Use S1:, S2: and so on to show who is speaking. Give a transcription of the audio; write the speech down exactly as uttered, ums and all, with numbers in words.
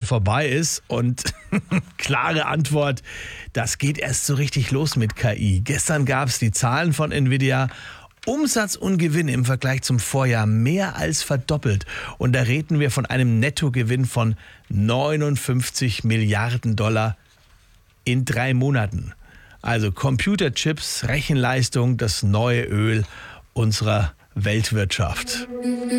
S1: vorbei ist. Und klare Antwort, das geht erst so richtig los mit K I. Gestern gab es die Zahlen von Nvidia. Umsatz und Gewinn im Vergleich zum Vorjahr mehr als verdoppelt. Und da reden wir von einem Nettogewinn von neunundfünfzig Milliarden Dollar in drei Monaten. Also Computerchips, Rechenleistung, das neue Öl unserer Weltwirtschaft.